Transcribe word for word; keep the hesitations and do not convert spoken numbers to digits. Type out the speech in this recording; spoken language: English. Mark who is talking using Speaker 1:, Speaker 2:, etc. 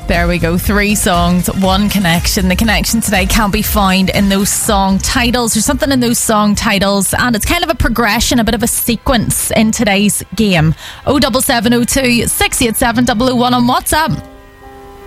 Speaker 1: There we go. Three songs, one connection. The connection today can be found in those song titles. There's something in those song titles, and it's kind of a progression, a bit of a sequence in today's game. oh seven seven oh two, six eight seven, double oh one on WhatsApp.